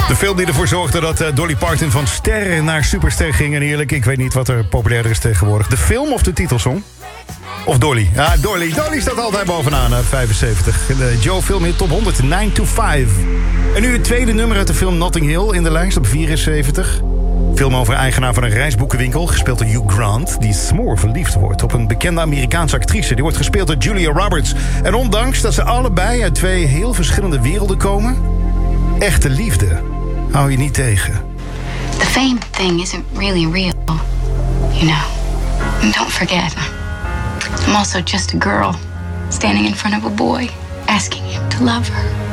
De film die ervoor zorgde dat Dolly Parton van ster naar superster ging. En eerlijk, ik weet niet wat er populairder is tegenwoordig. De film of de titelsong? Of Dolly? Ja, Dolly. Dolly staat altijd bovenaan uit 75. De Joe-film in top 100, 9 to 5. En nu het tweede nummer uit de film Notting Hill in de lijst op 74. Film over een eigenaar van een reisboekenwinkel, gespeeld door Hugh Grant, die smoor verliefd wordt op een bekende Amerikaanse actrice. Die wordt gespeeld door Julia Roberts. En ondanks dat ze allebei uit twee heel verschillende werelden komen, echte liefde hou je niet tegen. The fame thing isn't really real, you know. And don't forget, I'm also just a girl standing in front of a boy, asking him to love her.